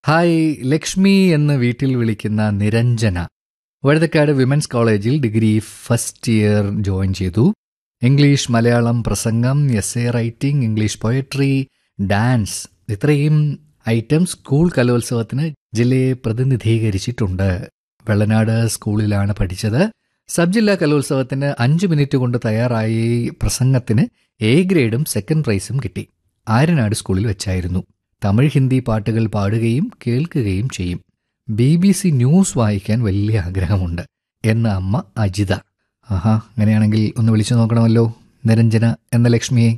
Hi, Lakshmi എന്ന് വീട്ടിൽ വിളിക്കുന്ന നിരഞ്ജന വഴുതക്കാട് വിമൻസ് കോളേജിൽ ഡിഗ്രി ഫസ്റ്റ് ഇയർ ജോയിൻ ചെയ്തു. ഇംഗ്ലീഷ്, മലയാളം, പ്രസംഗം, essay writing, English poetry, dance, ഇത്രയും ഐറ്റം സ്കൂൾ കലോത്സവത്തിന് ജില്ലയെ പ്രതിനിധീകരിച്ചിട്ടുണ്ട്. വെള്ളനാട് സ്കൂളിലാണ് പഠിച്ചത്. സബ് ജില്ലാ കലോത്സവത്തിന് 5 മിനിറ്റ് കൊണ്ട് തയ്യാറായി പ്രസംഗത്തിന് എ ഗ്രേഡും സെക്കൻഡ് പ്രൈസും കിട്ടി. ആര്യനാട് സ്കൂളിൽ വെച്ചായിരുന്നു. തമിഴ്, ഹിന്ദി പാട്ടുകൾ പാടുകയും കേൾക്കുകയും ചെയ്യും. BBC ന്യൂസ് വായിക്കാൻ വലിയ ആഗ്രഹമുണ്ട് എന്ന അമ്മ അജിത. ആഹാ, അങ്ങനെയാണെങ്കിൽ ഒന്ന് വിളിച്ചു നോക്കണമല്ലോ നിരഞ്ജന എന്ന ലക്ഷ്മിയെ.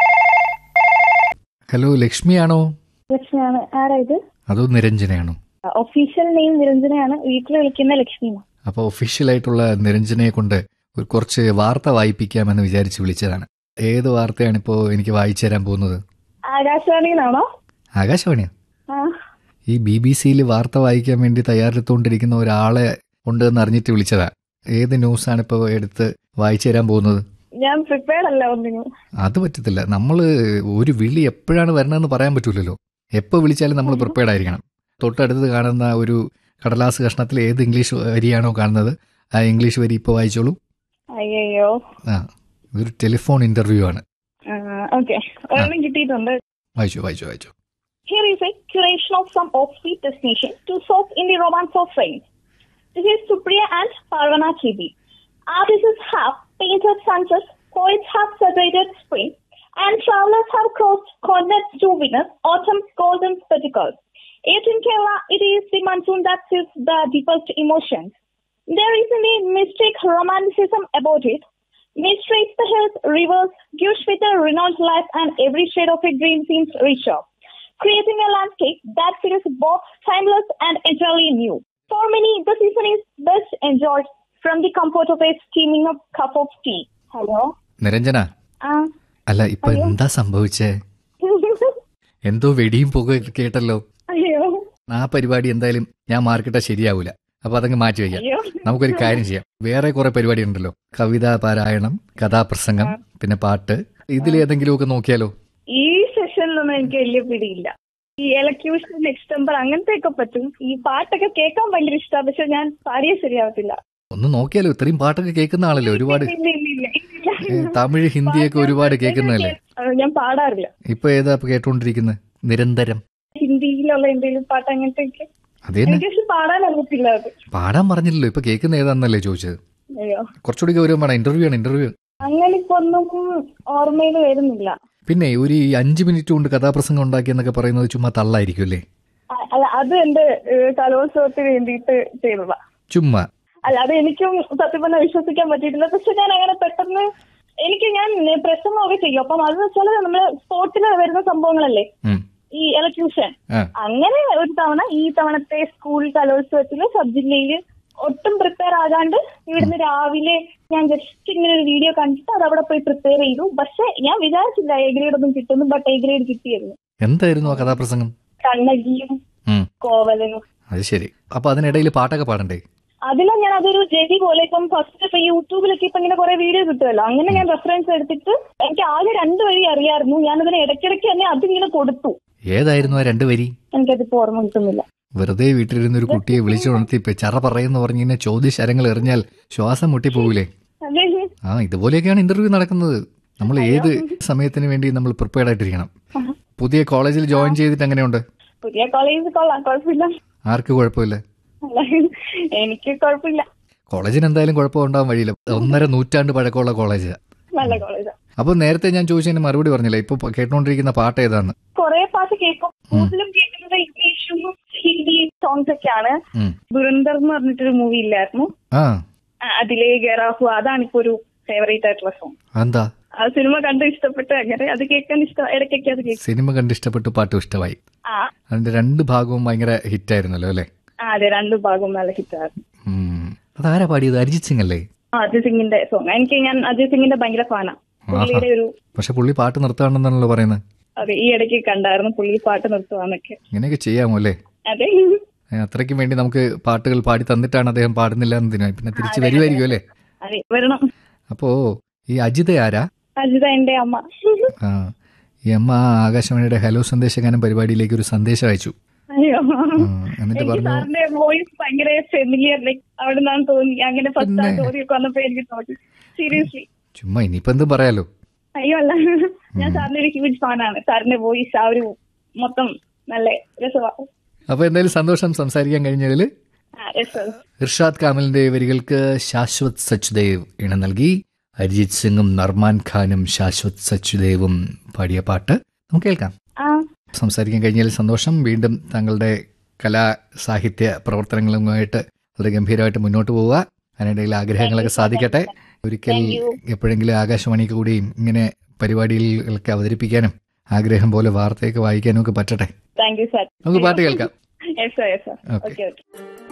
ഹലോ, ലക്ഷ്മിയാണോ? ലക്ഷ്മിയാണ്. ആരാ ഇത്? അതോ നിരഞ്ജനയാണോ? ഒഫീഷ്യൽ നെയിം നിരഞ്ജനയാണ്, വീട്ടിൽ വിളിക്കുന്ന ലക്ഷ്മിയാണ്. അപ്പോൾ ഒഫീഷ്യലായിട്ടുള്ള നിരഞ്ജനയെ കൊണ്ട് കുറച്ച് വാർത്ത വായിപ്പിക്കാമെന്ന് വിചാരിച്ച് വിളിച്ചതാണ്. ഏത് വാർത്തയാണിപ്പോൾ എനിക്ക് വായിച്ചു തരാൻ പോകുന്നത്? ആകാശവാണിന്നാണോ? ആകാശവാണിയോ? ഈ BBC വാർത്ത വായിക്കാൻ വേണ്ടി തയ്യാറെടുത്തുകൊണ്ടിരിക്കുന്ന ഒരാളെ ഉണ്ട് എന്ന് അറിഞ്ഞിട്ട് വിളിച്ചതാ. ഏത് ന്യൂസാണ് ഇപ്പോൾ എടുത്ത് വായിച്ചു തരാൻ പോകുന്നത്? ഞാൻ പ്രിപ്പയർഡ് അല്ല ഒന്നിനും. അത് പറ്റത്തില്ല. നമ്മൾ ഒരു വിളി എപ്പോഴാണ് വരണമെന്ന് പറയാൻ പറ്റൂലല്ലോ. എപ്പോൾ വിളിച്ചാലും നമ്മൾ പ്രിപ്പയർഡ് ആയിരിക്കണം. തൊട്ടടുത്ത് കാണുന്ന ഒരു കടലാസ് കഷ്ണത്തിൽ ഏത് ഇംഗ്ലീഷ് വരിയാണോ കാണുന്നത് ആ ഇംഗ്ലീഷ് വരി ഇപ്പോൾ വായിച്ചോളൂ. അയ്യോ, ഇതൊരു ടെലിഫോൺ ഇന്റർവ്യൂ ആണ്. കിട്ടിയിട്ടുണ്ട്. വായിച്ചോ. Here is a curation of some off-beat destination to soak in the romance of rain. This is Supriya and Parvana KB. Artists have painted sunsets, poets have celebrated spring, and travelers have crossed continents to witness autumn's golden spectacles. Yet in Kerala, it is the monsoon that feels the deepest emotions. There is a mystic romanticism about it. Mist rates the hills, rivers, gives with a renowned life, and every shade of a dream seems richer, creating a landscape that feels both timeless and entirely new. For many, the season is best enjoyed from the comfort of a steaming up cup of tea. Hello? Niranjana, അല്ല ഇപ്പൊ എന്താ സംഭവിച്ചേ? എന്തോ വെടിയും പുക കേട്ടല്ലോ. ആ പരിപാടി എന്തായാലും ഞാൻ മാർക്കിട്ടാ ശരിയാവൂല. അപ്പൊ അതങ്ങ് മാറ്റി വയ്ക്കാം. നമുക്കൊരു കാര്യം ചെയ്യാം. വേറെ കുറെ പരിപാടി ഉണ്ടല്ലോ. കവിതാ പാരായണം, കഥാപ്രസംഗം, പിന്നെ പാട്ട്. ഇതിലേതെങ്കിലും ഒക്കെ നോക്കിയാലോ? ഈ സെഷനിലൊന്നും എനിക്ക് വലിയ പിടിയില്ല. ഈ എലക്യൂഷൻ, എക്സ്റ്റംബർ അങ്ങനത്തെ ഒക്കെ പറ്റും. ഈ പാട്ടൊക്കെ കേൾക്കാൻ ഭയങ്കര ഇഷ്ടമാണ്, പക്ഷെ ഞാൻ പാടിയ ശരിയാവത്തില്ല. ഒന്ന് നോക്കിയാലോ. ഇത്രയും പാട്ടൊക്കെ കേൾക്കുന്ന ആളല്ലേ ഒരുപാട്. തമിഴ്, ഹിന്ദിയൊക്കെ ഒരുപാട് കേൾക്കുന്നതല്ലേ. ഞാൻ പാടാറില്ല. ഇപ്പൊ ഏതാ കേട്ടോണ്ടിരിക്കുന്നത് നിരന്തരം? ഹിന്ദിയിലുള്ള എന്തെങ്കിലും പാട്ട് അങ്ങനത്തെ അതേ പാടാൻ അറിയത്തില്ല. പാടാൻ പറഞ്ഞില്ലല്ലോ. ഇപ്പൊ കേൾക്കുന്ന ഏതാന്നല്ലേ ചോദിച്ചത്. കുറച്ചുകൂടി ഗൗരവമാണ്. ഇന്റർവ്യൂ. അങ്ങനെ ഇപ്പൊ ഒന്നും ഓർമ്മയിൽ വരുന്നില്ല. പിന്നെ ഒരു 5 മിനിറ്റ് കൊണ്ട് കഥാപ്രസംഗം ഉണ്ടാക്കിയെന്നൊക്കെ പറയുന്നത് ചുമ്മാ തള്ളായിരിക്കും അല്ലേ? അല്ല, അത് എന്റെ കലോത്സവത്തിന് വേണ്ടിയിട്ട് ചെയ്തതാ. ചുമ്മാ അല്ല, അത് എനിക്കും സത്യം പറഞ്ഞാൽ വിശ്വസിക്കാൻ പറ്റിയിട്ടില്ല. പക്ഷെ ഞാൻ അങ്ങനെ പെട്ടെന്ന് ഞാൻ പ്രസംഗമൊക്കെ ചെയ്യും. അപ്പം അത് വെച്ചാൽ നമ്മള് സ്പോർട്ടിൽ വരുന്ന സംഭവങ്ങളല്ലേ ഈ എലക്യൂഷൻ. അങ്ങനെ ഒരു തവണ ഈ തവണത്തെ സ്കൂൾ കലോത്സവത്തില് സബ് ജില്ലയില് ഒട്ടും പ്രിപ്പയർ ആകാണ്ട് ഇവിടുന്ന് രാവിലെ ഞാൻ ജസ്റ്റ് ഇങ്ങനെ ഒരു വീഡിയോ കണ്ടിട്ട് അത് അവിടെ പോയി പ്രിപ്പയർ ചെയ്തു. പക്ഷെ ഞാൻ വിചാരിച്ചില്ല എ ഗ്രേഡ് ഒന്നും കിട്ടുന്നു. ബട്ട് എ ഗ്രേഡ് കിട്ടിയിരുന്നു. എന്തായിരുന്നു ആ കഥാപ്രസംഗം? കണ്ണകിയും കോവലനും. അത് ശരി. അപ്പൊ അതിനിടയിൽ പാട്ടൊക്കെ പാടണ്ടേ? അതിലും ഞാൻ അതൊരു ജെഡി പോലെ ഇപ്പം ഫസ്റ്റ് ഇപ്പൊ യൂട്യൂബിലൊക്കെ ഇപ്പൊ ഇങ്ങനെ കുറെ വീഡിയോ കിട്ടുമല്ലോ. അങ്ങനെ ഞാൻ റെഫറൻസ് എടുത്തിട്ട് എനിക്ക് ആകെ 2 വരി അറിയായിരുന്നു. ഞാനതിന് ഇടയ്ക്കിടയ്ക്ക് തന്നെ അതിങ്ങനെ കൊടുത്തു. ഏതായിരുന്നു ആ 2 വരി? എനിക്കതിപ്പോ ഓർമ്മ കിട്ടുന്നില്ല. വെറുതെ വീട്ടിലിരുന്ന ഒരു കുട്ടിയെ വിളിച്ചുണർത്തി ചറ പറയുന്ന പറഞ്ഞിങ്ങനെ ചോദ്യശരങ്ങൾ എറിഞ്ഞാൽ ശ്വാസം മുട്ടിപ്പോകൂലേ? ഇതുപോലെയൊക്കെയാണ് ഇന്റർവ്യൂ നടക്കുന്നത്. നമ്മൾ ഏത് സമയത്തിന് വേണ്ടി നമ്മൾ പ്രിപ്പയർഡ് ആയിട്ടിരിക്കണം. പുതിയ കോളേജിൽ ജോയിൻ ചെയ്തിട്ട് എങ്ങനെയുണ്ട്? പുതിയ കോളേജ് കൊള്ളാം, കുഴപ്പമില്ല. ആർക്ക് കുഴപ്പമില്ല? എനിക്ക് കുഴപ്പമില്ല. കോളേജിന് എന്തായാലും കുഴപ്പമുണ്ടാവാൻ വഴിയില്ല. 1.5 നൂറ്റാണ്ട് പഴക്കമുള്ള കോളേജാ. നല്ല കോളേജാ. അപ്പൊ നേരത്തെ ഞാൻ ചോദിച്ചതിന് മറുപടി പറഞ്ഞില്ല. ഇപ്പൊ കേട്ടോണ്ടിരിക്കുന്ന പാട്ട് ഏതാന്ന്? കൊറേ പാട്ട് കേൾക്കും. കൂടുതലും കേൾക്കുന്നത് ഇംഗ്ലീഷും ഹിന്ദി സോങ്സ് ഒക്കെയാണ്. ദുരന്തർ എന്ന് പറഞ്ഞിട്ടൊരു മൂവി ഇല്ലായിരുന്നു, അതിലേ ഗറാഹു, അതാണ് ഇപ്പൊ ഒരു ഫേവറേറ്റ് ആയിട്ടുള്ള സോങ്. എന്താ? ആ സിനിമ കണ്ട് ഇഷ്ടപ്പെട്ട് അങ്ങനെ അത് കേൾക്കാൻ ഇഷ്ടം. ഇടയ്ക്കൊക്കെ അത് കേൾക്കും. സിനിമ കണ്ട് ഇഷ്ടപ്പെട്ടു, പാട്ടും ഇഷ്ടമായി. അതിന്റെ 2 ഭാഗവും ഭയങ്കര ഹിറ്റ് ആയിരുന്നല്ലോ അല്ലെ? അതെ, 2 ഭാഗവും നല്ല ഹിറ്റായിരുന്നു. അതാരാ പാടിയത്? അരിജിത് സിംഗ് അല്ലേ? അജിത് സിംഗിന്റെ സോങ്. ഞാൻ അജിത് സിംഗിന്റെ ഭയങ്കര ഫാനാ. പക്ഷെ പുള്ളി പാട്ട് നിർത്താണെന്നാണല്ലോ പറയുന്നത്. അതെ, ഈ ഇടയ്ക്ക് കണ്ടായിരുന്നു പുള്ളി പാട്ട് നിർത്തുവാന്നൊക്കെ. ഇങ്ങനെയൊക്കെ ചെയ്യാമോ അല്ലേ? അതെ, അത്രയ്ക്കും വേണ്ടി നമുക്ക് പാട്ടുകൾ പാടി തന്നിട്ടാണ് അദ്ദേഹം പാടുന്നില്ല എന്നതിനായി പിന്നെ തിരിച്ചു വരുമായിരിക്കും അല്ലേ? അതെ, വരണം. അപ്പോ ഈ അജിത ആരാ? അജിത എന്റെ അമ്മ. ഈ അമ്മ ആകാശവാണിയുടെ ഹലോ സന്ദേശഗാനം പരിപാടിയിലേക്ക് ഒരു സന്ദേശം അയച്ചു. അയ്യോ, എന്നിട്ട് എനിക്ക് പറഞ്ഞു സാറിന്റെ വോയിസ് ഭയങ്കര ഫെമിലിയർ, ലൈക് അവിടെ നിന്നാണ് തോന്നി. അങ്ങനെ ഫസ്റ്റ് ആ പിന്നെ. ചോദ്യമൊക്കെ വന്നപ്പോ എനിക്ക് തോന്നി. സീരിയസ്ലി. ചുമ്മാ ഇനിയിപ്പോ എന്തും പറയാലോ. അയ്യോ അല്ല, ഞാൻ സാറിന്റെ ഒരു ഹ്യൂജ് ഫാനാണ്. സാറിന്റെ വോയിസ് ആ ഒരു മൊത്തം നല്ല രസമാണ്. അപ്പൊ എന്തായാലും സന്തോഷം സംസാരിക്കാൻ കഴിഞ്ഞതിൽ. ഇർഷാദ് കാമലിന്റെ വരികൾക്ക് ശാശ്വത് സച്ദേവ് ഇണം നൽകി. അരിജിത് സിംഗും നർമാൻ ഖാനും ശാശ്വത് സച്ദേവും പാടിയ പാട്ട് നമുക്ക് കേൾക്കാം. സംസാരിക്കാൻ കഴിഞ്ഞതിൽ സന്തോഷം. വീണ്ടും താങ്കളുടെ കലാ സാഹിത്യ പ്രവർത്തനങ്ങളുമായിട്ട് വളരെ ഗംഭീരമായിട്ട് മുന്നോട്ട് പോവുക. അതിനിടയിൽ ആഗ്രഹങ്ങളൊക്കെ സാധിക്കട്ടെ. ഒരിക്കൽ എപ്പോഴെങ്കിലും ആകാശവാണിക്ക് കൂടിയും ഇങ്ങനെ പരിപാടികളൊക്കെ അവതരിപ്പിക്കാനും ആഗ്രഹം പോലെ വാർത്തയൊക്കെ വായിക്കാനും ഒക്കെ പറ്റട്ടെ. Thank you sir. നമുക്ക് പാട്ട് കേൾക്കാം. Yes, sir. Yes, sir. Okay.